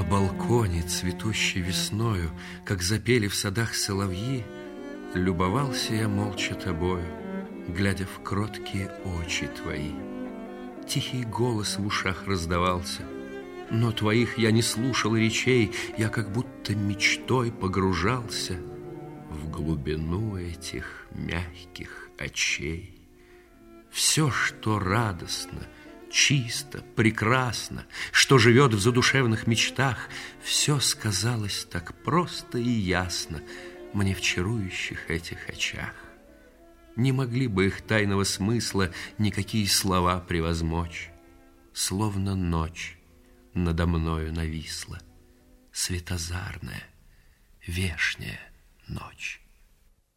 балконе, цветущей весною, как запели в садах соловьи, любовался я молча тобою, глядя в кроткие очи твои. Тихий голос в ушах раздавался, но твоих я не слушал речей, я как будто мечтой погружался в глубину этих мягких очей. Все, что радостно, чисто, прекрасно, что живет в задушевных мечтах, все сказалось так просто и ясно мне в чарующих этих очах. Не могли бы их тайного смысла никакие слова превозмочь. Словно ночь надо мною нависла, светозарная, вешняя ночь.